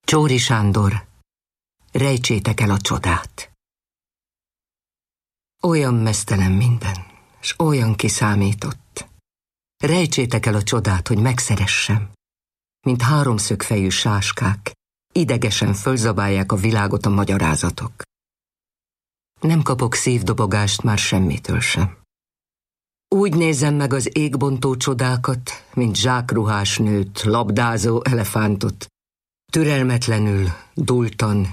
Csóri Sándor, rejtsétek el a csodát. Olyan meztelen minden, s olyan kiszámított. Rejtsétek el a csodát, hogy megszeressem. Mint háromszögfejű sáskák, idegesen fölzabálják a világot a magyarázatok. Nem kapok szívdobogást már semmitől sem. Úgy nézem meg az égbontó csodákat, mint zsákruhás nőt, labdázó elefántot, türelmetlenül, dúltan,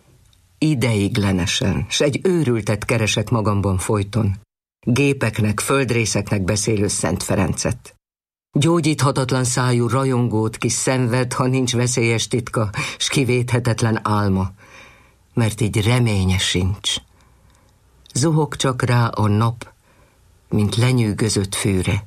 ideiglenesen, s egy őrültet keresek magamban folyton, gépeknek, földrészeknek beszélő Szent Ferencet. Gyógyíthatatlan szájú rajongót, ki szenved, ha nincs veszélyes titka, s kivéthetetlen álma, mert így reménye sincs. Zuhog csak rá a nap, mint lenyűgözött fűre,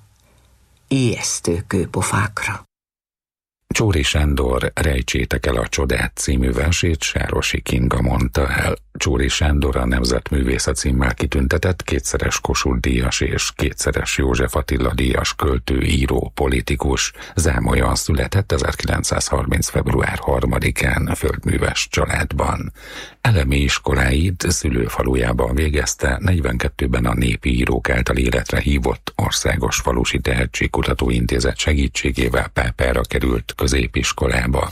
ijesztő kőpofákra. Csóri Sándor Rejtsétek el a csodát című versét Sárosi Kinga mondta el. Csóri Sándor a Nemzetművész címmel kitüntetett kétszeres Kossuth-díjas és kétszeres József Attila díjas költő, író, politikus. Zámolyon született 1930. február 3-án földműves családban. Elemi iskoláit szülőfalujában végezte, 42-ben a Népi Írók által életre hívott Országos Falusi Tehetségkutató Intézet segítségével Pápára került középiskolába.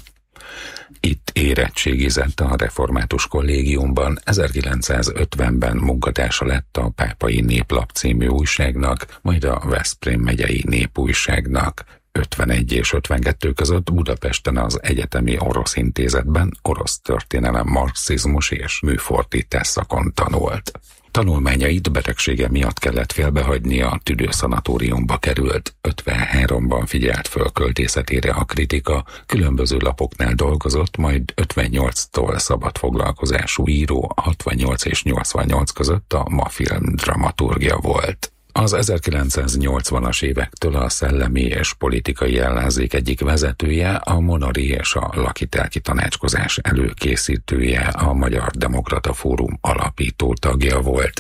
Itt érettségizett a Református Kollégiumban, 1950-ben munkatársa lett a Pápai Néplap című újságnak, majd a Veszprém megyei Népújságnak. 51 és 52 között Budapesten az Egyetemi Orosz Intézetben orosz történelem, marxizmus és műfordítás szakon tanult. Tanulmányait betegsége miatt kellett félbehagynia, a tüdőszanatóriumba került. 53-ban figyelt föl költészetére a kritika, különböző lapoknál dolgozott, majd 58-tól szabadfoglalkozású író, 68 és 88 között a MAFILM dramaturgja volt. Az 1980-as évektől a szellemi és politikai ellenzék egyik vezetője, a Monori és a Lakitelki tanácskozás előkészítője, a Magyar Demokrata Fórum alapító tagja volt.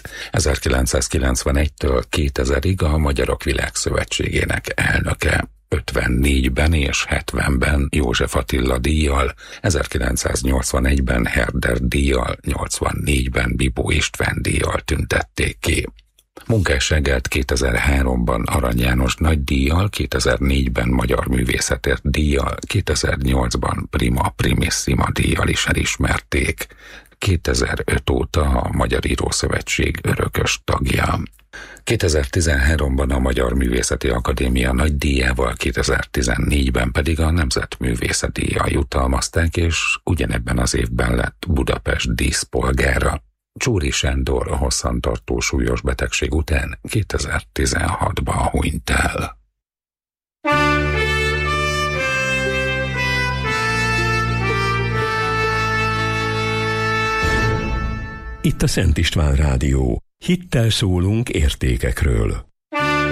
1991-től 2000-ig a Magyarok Világszövetségének elnöke. 54-ben és 70-ben József Attila díjjal, 1981-ben Herder díjjal, 84-ben Bibó István díjjal tüntették ki. Munkásságát 2003-ban Arany János nagydíjjal, 2004-ben Magyar Művészetért díjjal, 2008-ban Prima Primissima díjjal is elismerték. 2005 óta a Magyar Írószövetség örökös tagja. 2013-ban a Magyar Művészeti Akadémia nagydíjával, 2014-ben pedig a Nemzetművészeti díjjal jutalmazták, és ugyanebben az évben lett Budapest díszpolgára. Csóri Sándor a hosszantartó súlyos betegség után 2016-ban hunyt el. Itt a Szent István Rádió. Hittel szólunk értékekről.